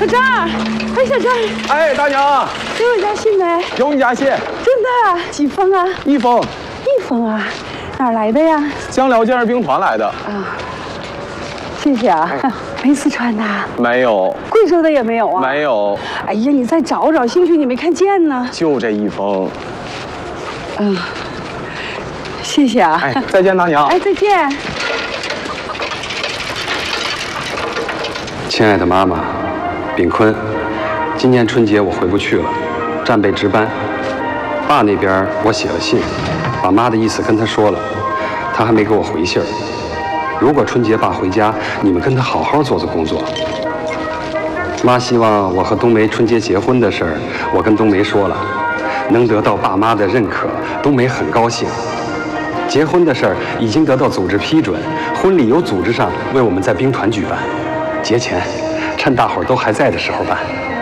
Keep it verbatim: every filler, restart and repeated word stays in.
小张，哎，小张， 哎，大娘， 有我家信没？ 有你家信。 真的？几封啊？ 一封。 一封啊？哪儿来的呀？ 江辽建设兵团来的。 啊，谢谢啊。哎、没四川的？ 没有。 贵州的也没有啊？ 没有。 哎呀，你再找找，兴许你没看见呢。 就这一封。 嗯，谢谢啊。 哎，再见，大娘。 哎，再见。 亲爱的妈妈，炳坤，今年春节我回不去了，战备值班。爸那边我写了信，把妈的意思跟他说了，他还没给我回信儿。如果春节爸回家，你们跟他好好做做工作。妈希望我和冬梅春节结婚的事儿，我跟冬梅说了，能得到爸妈的认可，冬梅很高兴。结婚的事儿已经得到组织批准，婚礼由组织上为我们在兵团举办，节前趁大伙儿都还在的时候办。